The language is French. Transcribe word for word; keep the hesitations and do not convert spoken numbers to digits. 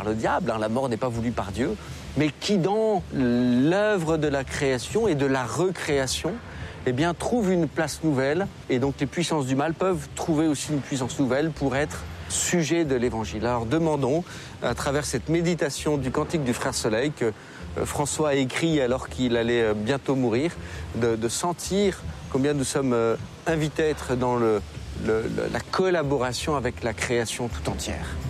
le diable, hein, la mort n'est pas voulue par Dieu, mais qui dans l'œuvre de la création et de la recréation, eh bien, trouve une place nouvelle. Et donc les puissances du mal peuvent trouver aussi une puissance nouvelle pour être sujet de l'Évangile. Alors demandons, à travers cette méditation du Cantique du Frère Soleil que François a écrit alors qu'il allait bientôt mourir, de, de sentir combien nous sommes invités à être dans le, le, la collaboration avec la création tout entière.